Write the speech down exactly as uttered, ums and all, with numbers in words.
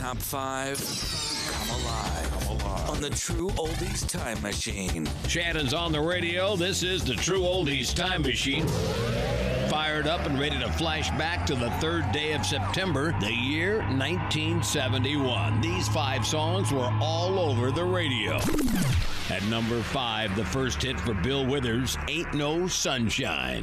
top five come alive, come alive on the True Oldies Time Machine. Shannon's on the radio. This is the True Oldies Time Machine. Fired up and ready to flash back to the third day of September, the year nineteen seventy-one. These five songs were all over the radio. At number five, the first hit for Bill Withers, Ain't No Sunshine.